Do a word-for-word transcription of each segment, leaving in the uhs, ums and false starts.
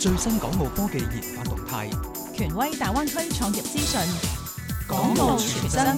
最新港澳科技研發動態， 權威大灣區創業資訊，港澳傳真。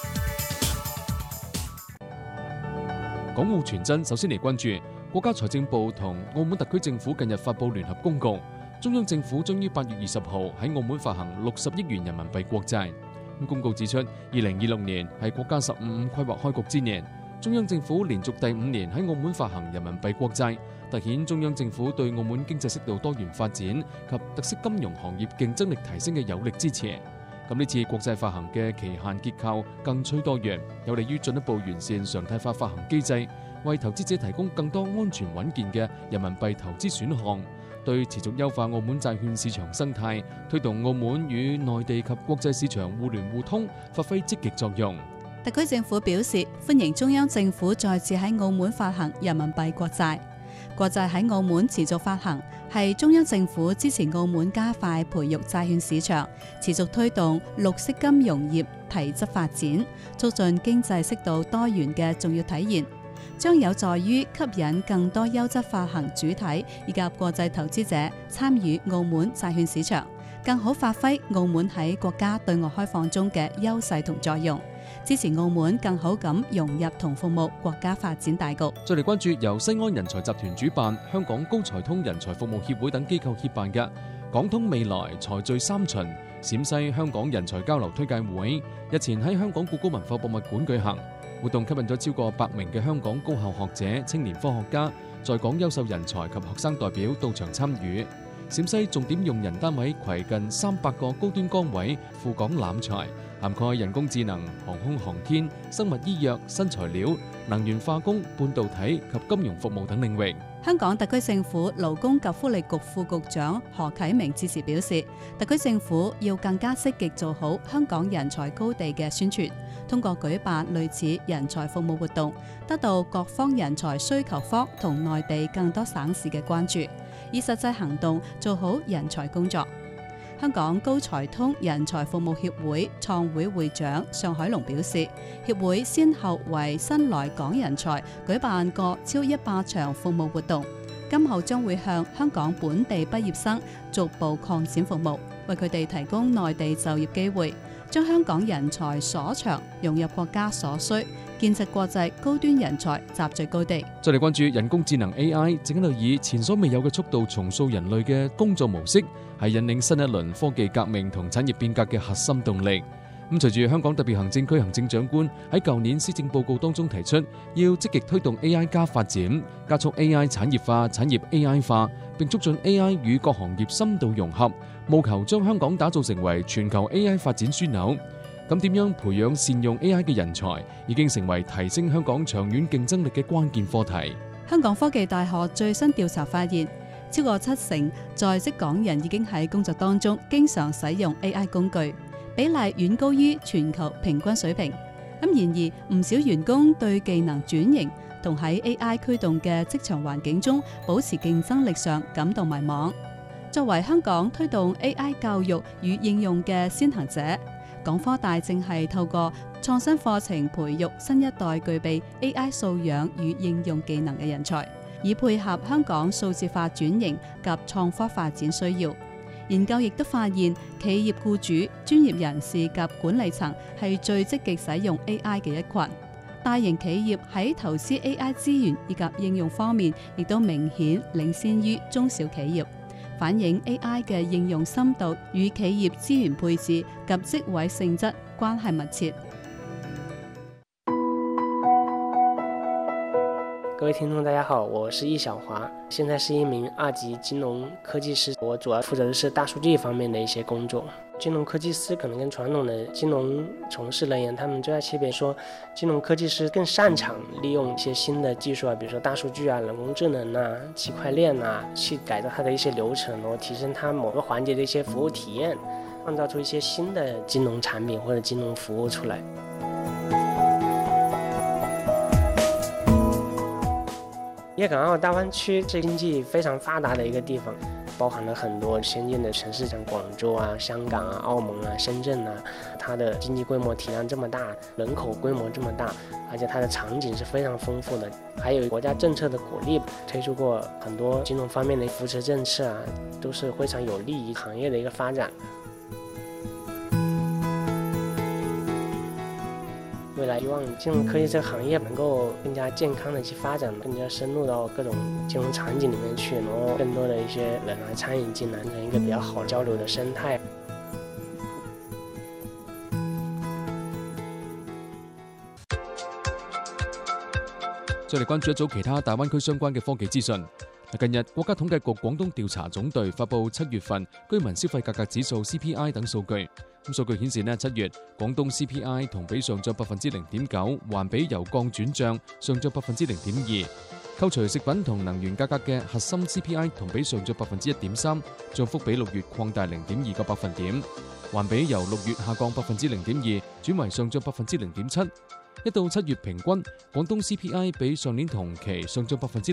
港澳傳真首先嚟關注國家財政部同澳門特區政府近日發布聯合公告，中央政府將於八月二十號喺澳門發行六十億元人民幣國債。公告指出，二零二六年係國家十五五規劃開局之年，中央政府連續第五年喺澳門發行人民幣國債，凸顯中央政府對澳門經濟適度多元發展及特色金融行業競爭力提升嘅有力支持。咁呢次國債發行嘅期限結構更趨多元，有利於進一步完善常態化發行機制，為投資者提供更多安全穩健嘅人民幣投資選項，對持續優化澳門債券市場生態，推動澳門與內地及國際市場互聯互通發揮積極作用。 特區政府表示歡迎中央政府再次喺澳門發行人民幣國債。國債喺澳門持續發行，係中央政府支持澳門加快培育債券市場，持續推動綠色金融業提質發展，促進經濟適度多元嘅重要體現，將有助於吸引更多優質發行主體以及國際投資者參與澳門債券市場，更好發揮澳門喺國家對外開放中嘅優勢同作用，支持澳門更好咁融入同服務國家發展大局。 再嚟關注由西安人才集團主辦、香港高才通人才服務協會等機構協辦嘅港通未來才聚三巡陝西香港人才交流推介會，日前喺香港故宮文化博物館舉行。活動吸引咗超過百名嘅香港高校學者、青年科學家、在港優秀人才及學生代表到場參與。陝西重點用人單位攜近三百個高端崗位赴港攬才，涵蓋人工智能、航空航天、生物醫藥、新材料、能源化工、半導體及金融服務等領域。 香港特區政府勞工及福利局副局長何啟明致辭表示，特區政府要更加積極做好香港人才高地嘅宣傳，通過舉辦類似人才服務活動，得到各方人才需求方同內地更多省市嘅關注，以實際行動做好人才工作。香港高才通人才服務協會創會會長尚海龍表示，協會先後為新來港人才舉辦過超一百場服務活動，今後將會向香港本地畢業生逐步擴展服務，為佢哋提供內地就業機會，將香港人才所長融入國家所需，建設國際高端人才集聚高地。 再嚟關注人工智能 A I 正喺度以前所未有嘅速度重塑人類嘅工作模式，係引領新一輪科技革命同產業變革嘅核心動力。咁隨住香港特別行政區行政長官喺舊年施政報告當中提出，要積極推動 A I 加發展，加速 A I 產業化、產業 A I 化，並促進 A I 與各行業深度融合，務求將香港打造成為全球 A I 發展樞紐。咁點樣培養善用 A I 嘅人才，已經成為提升香港長遠競爭力嘅關鍵課題。 香港科技大學最新調查發現，超過七成在職港人已經喺工作當中經常使用 A I 工具，比例遠高於全球平均水平。咁然而，唔少員工對技能轉型同喺 A I 驅動嘅職場環境中保持競爭力上感到迷茫。作為香港推動 A I 教育與應用嘅先行者，港科大正係透過創新課程培育新一代具備 A I 素養與應用技能嘅人才，以配合香港數字化轉型及創科發展需要。研究亦都發現，企業僱主、專業人士及管理層係最積極使用 A I 嘅一群。大型企業喺投資 A I 資源以及應用方面，亦都明顯領先於中小企業，反映 A I 嘅應用深度與企業資源配置及職位性質關係密切。 各位聽眾大家好，我是易小華，現在是一名二級金融科技師，我主要負責的是大數據方面的一些工作。金融科技師可能跟傳統的金融從事人員，他們最大區別說，金融科技師更擅長利用一些新的技術啊，比如說大數據啊、人工智能啊、區塊鏈啊，去改造它的一些流程，然後提升它某個環節的一些服務體驗，創造出一些新的金融產品或者金融服務出來。粵港澳大灣區是經濟非常發達的一個地方， 包含了很多先进的城市，像广州啊、香港啊、澳门啊、深圳啊，它的经济规模体量这么大，人口规模这么大，而且它的场景是非常丰富的，还有国家政策的鼓励，推出过很多金融方面的扶持政策啊，都是非常有利于行业的一个发展。未来希望金融科技这个行业能够更加健康的去发展，更加深入到各种金融场景里面去，然后更多的一些人来参与进来，成一个比较好交流的生态。 再嚟關注一組其他大灣區相關嘅科技資訊。近日，國家統計局廣東調查總隊發布七月份居民消費價格指數 C P I 等數據。咁數據顯示呢，七月廣東 C P I 同比上漲百分之零點九，環比由降轉漲，上漲百分之零點二。扣除食品同能源價格嘅核心 C P I 同比上漲百分之一點三，漲幅比六月擴大零點二個百分點，環比由六月下降百分之零點二，轉為上漲百分之零點七。一到七月平均，廣東 C P I 比上年同期上漲百分之